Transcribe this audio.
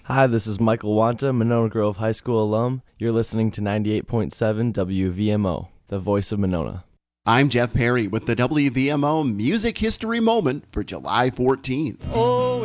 Hi, this is Michael Wanta, Monona Grove High School alum. You're listening to 98.7 WVMO, the voice of Monona. I'm Jeff Perry with the WVMO Music History Moment for July 14th. Oh,